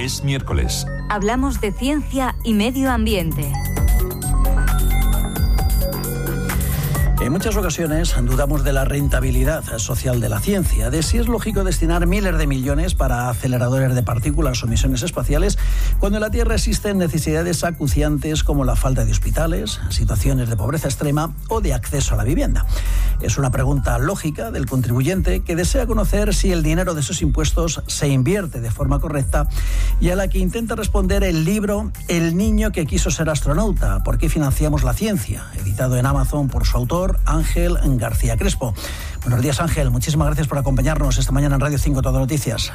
Es miércoles. Hablamos de ciencia y medio ambiente. En muchas ocasiones dudamos de la rentabilidad social de la ciencia, de si es lógico destinar miles de millones para aceleradores de partículas o misiones espaciales, cuando en la Tierra existen necesidades acuciantes como la falta de hospitales, situaciones de pobreza extrema o de acceso a la vivienda. Es una pregunta lógica del contribuyente que desea conocer si el dinero de sus impuestos se invierte de forma correcta y a la que intenta responder el libro El niño que quiso ser astronauta, ¿por qué financiamos la ciencia?, editado en Amazon por su autor, Ángel García Crespo. Buenos días, Ángel. Muchísimas gracias por acompañarnos esta mañana en Radio 5 Todo Noticias.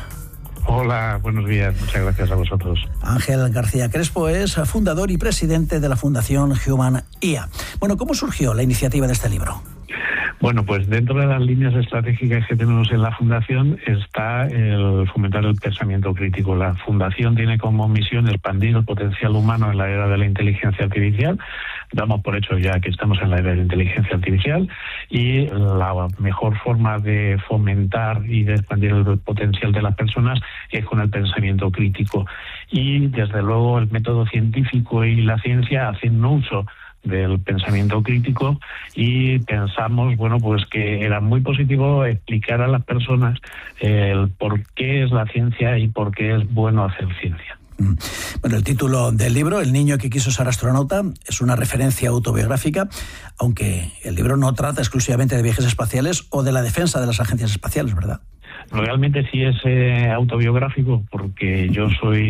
Hola, buenos días. Muchas gracias a vosotros. Ángel García Crespo es fundador y presidente de la Fundación Human IA. Bueno, ¿cómo surgió la iniciativa de este libro? Bueno, pues dentro de las líneas estratégicas que tenemos en la Fundación está el fomentar el pensamiento crítico. La Fundación tiene como misión expandir el potencial humano en la era de la inteligencia artificial. Damos por hecho ya que estamos en la era de la inteligencia artificial y la mejor forma de fomentar y de expandir el potencial de las personas es con el pensamiento crítico. Y desde luego el método científico y la ciencia hacen uso del pensamiento crítico y pensamos, bueno, pues que era muy positivo explicar a las personas el por qué es la ciencia y por qué es bueno hacer ciencia. Bueno, el título del libro, El niño que quiso ser astronauta, es una referencia autobiográfica, aunque el libro no trata exclusivamente de viajes espaciales o de la defensa de las agencias espaciales, ¿verdad? Realmente sí es autobiográfico, porque yo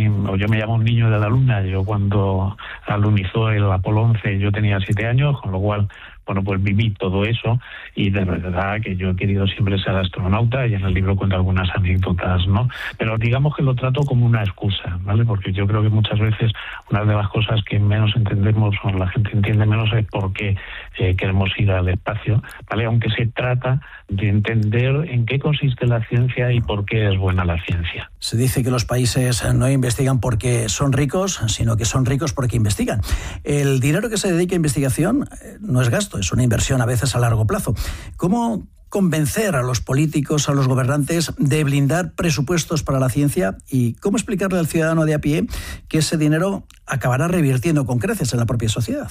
me llamo un niño de la Luna. Yo cuando alunizó el Apolo 11 yo tenía 7 años, con lo cual, bueno, pues viví todo eso y de verdad que yo he querido siempre ser astronauta y en el libro cuento algunas anécdotas, ¿no? Pero digamos que lo trato como una excusa, ¿vale? Porque yo creo que muchas veces una de las cosas que menos entendemos o la gente entiende menos es por qué queremos ir al espacio, ¿vale? Aunque se trata de entender en qué consiste la ciencia y por qué es buena la ciencia. Se dice que los países no investigan porque son ricos, sino que son ricos porque investigan. El dinero que se dedica a investigación no es gasto, es una inversión a veces a largo plazo. ¿Cómo convencer a los políticos, a los gobernantes de blindar presupuestos para la ciencia y cómo explicarle al ciudadano de a pie que ese dinero acabará revirtiendo con creces en la propia sociedad?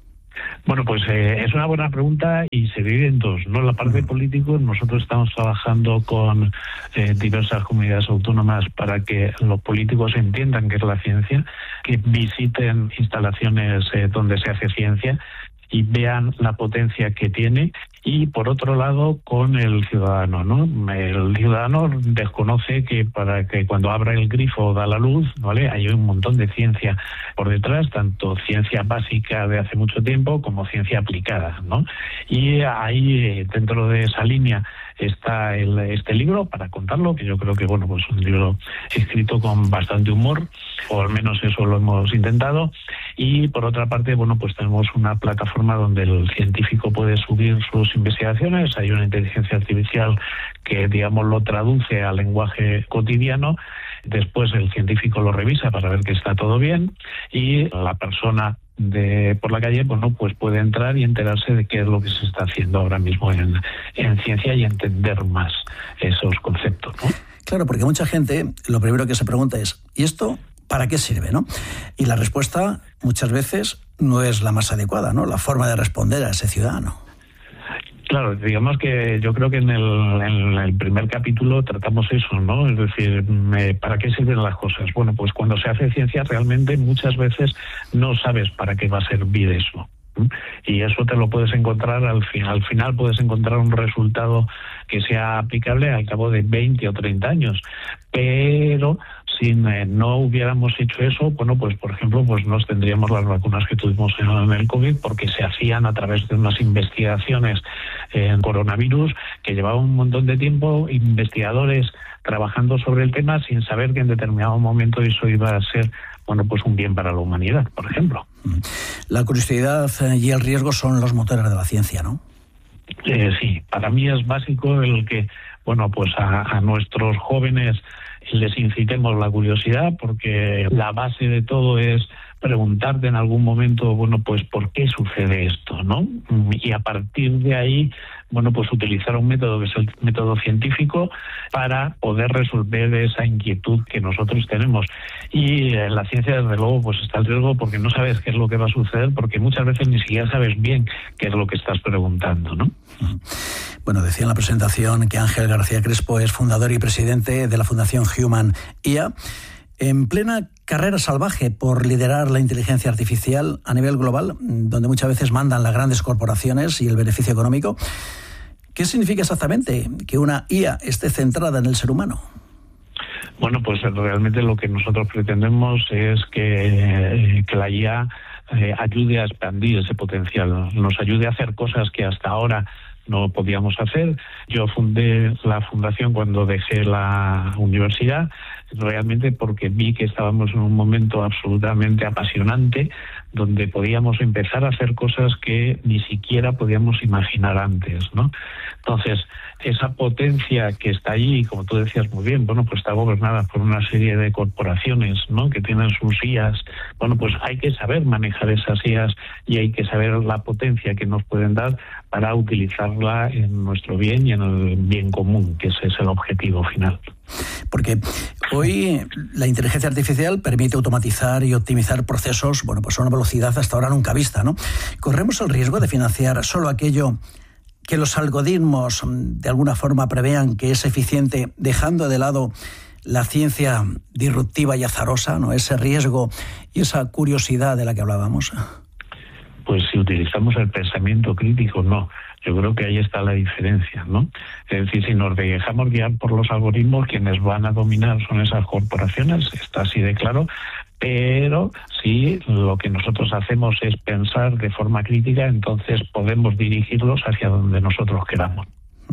Bueno, pues es una buena pregunta y se divide en dos, ¿no? La parte de políticos, nosotros estamos trabajando con diversas comunidades autónomas para que los políticos entiendan qué es la ciencia, que visiten instalaciones donde se hace ciencia y vean la potencia que tiene. Y por otro lado, con el ciudadano, ¿no? El ciudadano desconoce que para que cuando abra el grifo da la luz, ¿vale? Hay un montón de ciencia por detrás, tanto ciencia básica de hace mucho tiempo como ciencia aplicada, ¿no? Y ahí, dentro de esa línea, está este libro para contarlo, que yo creo que, bueno, pues un libro escrito con bastante humor, o al menos eso lo hemos intentado. Y por otra parte, bueno, pues tenemos una plataforma donde el científico puede subir sus investigaciones. Hay una inteligencia artificial que, digamos, lo traduce al lenguaje cotidiano. Después el científico lo revisa para ver que está todo bien y la persona por la calle, bueno, pues puede entrar y enterarse de qué es lo que se está haciendo ahora mismo en ciencia y entender más esos conceptos, ¿no? Claro, porque mucha gente lo primero que se pregunta es ¿y esto para qué sirve, no? Y la respuesta muchas veces no es la más adecuada, ¿no? La forma de responder a ese ciudadano. Claro, digamos que yo creo que en el primer capítulo tratamos eso, ¿no? Es decir, ¿para qué sirven las cosas? Bueno, pues cuando se hace ciencia realmente muchas veces no sabes para qué va a servir eso. Y eso te lo puedes encontrar al final puedes encontrar un resultado que sea aplicable al cabo de 20 o 30 años. Pero si no hubiéramos hecho eso, bueno, pues por ejemplo, pues no tendríamos las vacunas que tuvimos en el COVID, porque se hacían a través de unas investigaciones en coronavirus que llevaba un montón de tiempo, investigadores trabajando sobre el tema sin saber que en determinado momento eso iba a ser, bueno, pues un bien para la humanidad, por ejemplo. La curiosidad y el riesgo son los motores de la ciencia, ¿no? Sí, para mí es básico el que, bueno, pues a nuestros jóvenes les incitemos la curiosidad, porque la base de todo es preguntarte en algún momento, bueno, pues ¿por qué sucede esto, no? Y a partir de ahí, bueno, pues utilizar un método que es el método científico para poder resolver esa inquietud que nosotros tenemos. Y en la ciencia, desde luego, pues está el riesgo porque no sabes qué es lo que va a suceder, porque muchas veces ni siquiera sabes bien qué es lo que estás preguntando, ¿no? Bueno, decía en la presentación que Ángel García Crespo es fundador y presidente de la Fundación Human IA. En plena carrera salvaje por liderar la inteligencia artificial a nivel global, donde muchas veces mandan las grandes corporaciones y el beneficio económico, ¿qué significa exactamente que una IA esté centrada en el ser humano? Bueno, pues realmente lo que nosotros pretendemos es que la IA ayude a expandir ese potencial, nos ayude a hacer cosas que hasta ahora no podíamos hacer. Yo fundé la fundación cuando dejé la universidad, realmente porque vi que estábamos en un momento absolutamente apasionante, donde podíamos empezar a hacer cosas que ni siquiera podíamos imaginar antes, ¿no? Entonces, esa potencia que está allí, como tú decías muy bien, bueno, pues está gobernada por una serie de corporaciones, ¿no?, que tienen sus IAs. Bueno, pues hay que saber manejar esas IAs y hay que saber la potencia que nos pueden dar para utilizarla en nuestro bien y en el bien común, que ese es el objetivo final. Porque hoy la inteligencia artificial permite automatizar y optimizar procesos, bueno, pues a una velocidad hasta ahora nunca vista, ¿no? ¿Corremos el riesgo de financiar solo aquello que los algoritmos de alguna forma prevean que es eficiente, dejando de lado la ciencia disruptiva y azarosa, ¿no?, ese riesgo y esa curiosidad de la que hablábamos? Pues si utilizamos el pensamiento crítico, no. Yo creo que ahí está la diferencia, ¿no? Es decir, si nos dejamos guiar por los algoritmos, quienes van a dominar son esas corporaciones, está así de claro, pero si lo que nosotros hacemos es pensar de forma crítica, entonces podemos dirigirlos hacia donde nosotros queramos.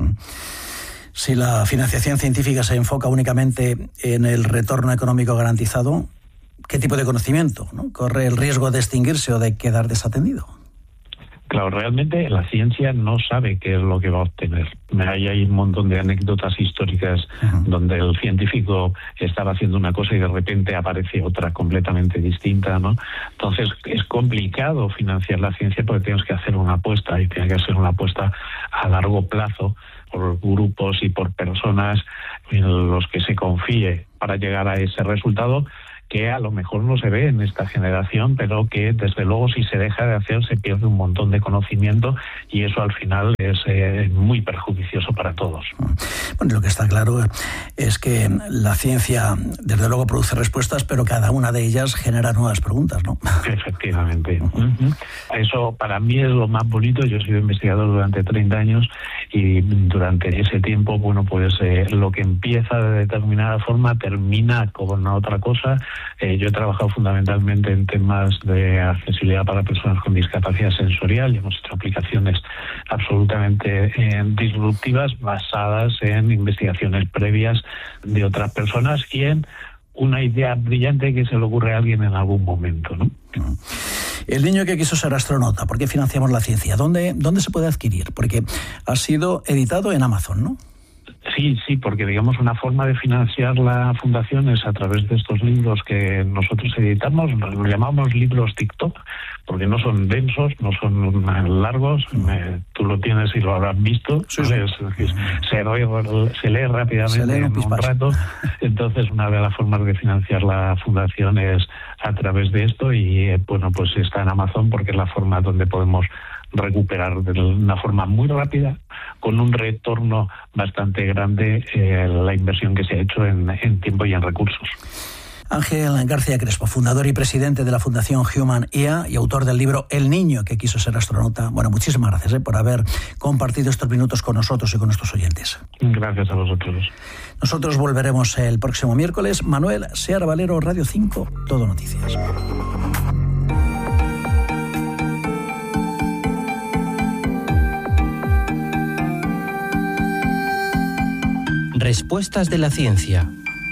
Si la financiación científica se enfoca únicamente en el retorno económico garantizado, ¿qué tipo de conocimiento, ¿no?, corre el riesgo de extinguirse o de quedar desatendido? Claro, realmente la ciencia no sabe qué es lo que va a obtener. Hay un montón de anécdotas históricas donde el científico estaba haciendo una cosa y de repente aparece otra completamente distinta, ¿no? Entonces es complicado financiar la ciencia porque tienes que hacer una apuesta y tiene que ser una apuesta a largo plazo por grupos y por personas en los que se confíe para llegar a ese resultado, que a lo mejor no se ve en esta generación, pero que desde luego si se deja de hacer se pierde un montón de conocimiento y eso al final es muy perjudicioso para todos. Bueno, lo que está claro es que la ciencia desde luego produce respuestas, pero cada una de ellas genera nuevas preguntas, ¿no? Efectivamente. Eso para mí es lo más bonito. Yo he sido investigador durante 30 años y durante ese tiempo, bueno, pues lo que empieza de determinada forma termina con otra cosa. Yo he trabajado fundamentalmente en temas de accesibilidad para personas con discapacidad sensorial y hemos hecho aplicaciones absolutamente disruptivas basadas en investigaciones previas de otras personas y en una idea brillante que se le ocurre a alguien en algún momento, ¿no? El niño que quiso ser astronauta, ¿por qué financiamos la ciencia? ¿Dónde se puede adquirir? Porque ha sido editado en Amazon, ¿no? Sí, porque digamos una forma de financiar la fundación es a través de estos libros que nosotros editamos, los llamamos libros TikTok, porque no son densos, no son largos, tú lo tienes y lo habrás visto, sí. Se lee rápidamente en un rato, entonces una de las formas de financiar la fundación es a través de esto y bueno, pues está en Amazon porque es la forma donde podemos recuperar de una forma muy rápida, con un retorno bastante grande, la inversión que se ha hecho en tiempo y en recursos. Ángel García Crespo, fundador y presidente de la Fundación Human IA y autor del libro El niño que quiso ser astronauta. Bueno, muchísimas gracias por haber compartido estos minutos con nosotros y con nuestros oyentes. Gracias a vosotros. Nosotros volveremos el próximo miércoles. Manuel Seara Valero, Radio 5, Todo Noticias. Respuestas de la ciencia.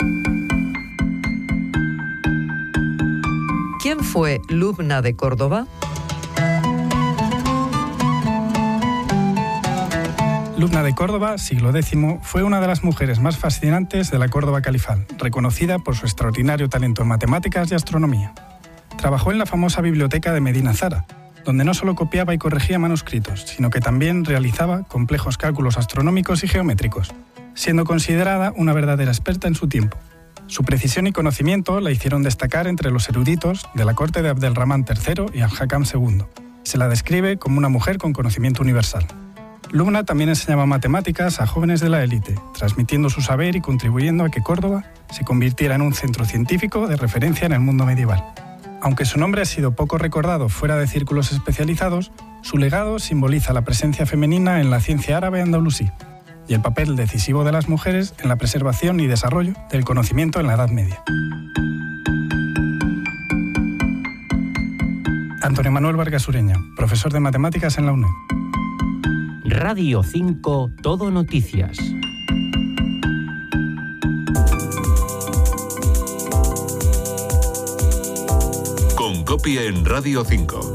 ¿Quién fue Lubna de Córdoba? Lubna de Córdoba, siglo X, fue una de las mujeres más fascinantes de la Córdoba califal, reconocida por su extraordinario talento en matemáticas y astronomía. Trabajó en la famosa biblioteca de Medina Zara, donde no solo copiaba y corregía manuscritos, sino que también realizaba complejos cálculos astronómicos y geométricos, siendo considerada una verdadera experta en su tiempo. Su precisión y conocimiento la hicieron destacar entre los eruditos de la corte de Abdelrahman III y Al-Hakam II. Se la describe como una mujer con conocimiento universal. Lubna también enseñaba matemáticas a jóvenes de la élite, transmitiendo su saber y contribuyendo a que Córdoba se convirtiera en un centro científico de referencia en el mundo medieval. Aunque su nombre ha sido poco recordado fuera de círculos especializados, su legado simboliza la presencia femenina en la ciencia árabe andalusí y el papel decisivo de las mujeres en la preservación y desarrollo del conocimiento en la Edad Media. Antonio Manuel Vargas Ureña, profesor de matemáticas en la UNED. Radio 5 Todo Noticias. Con Copia en Radio 5.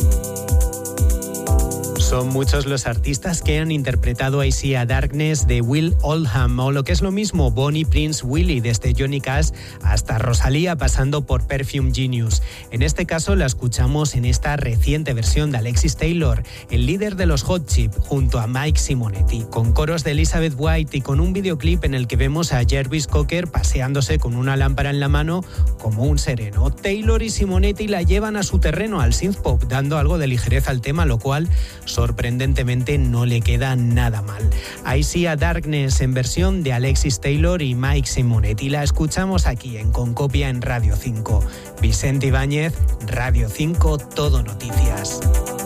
Son muchos los artistas que han interpretado I See a Darkness de Will Oldham, o lo que es lo mismo, Bonnie Prince Willie, desde Johnny Cash hasta Rosalía, pasando por Perfume Genius. En este caso la escuchamos en esta reciente versión de Alexis Taylor, el líder de los Hot Chip, junto a Mike Simonetti, con coros de Elizabeth White y con un videoclip en el que vemos a Jarvis Cocker paseándose con una lámpara en la mano como un sereno. Taylor y Simonetti la llevan a su terreno, al synthpop, dando algo de ligereza al tema, lo cual sorprendentemente no le queda nada mal. I See a Darkness en versión de Alexis Taylor y Mike Simonetti. La escuchamos aquí en Con Copia en Radio 5. Vicente Ibáñez, Radio 5 Todo Noticias.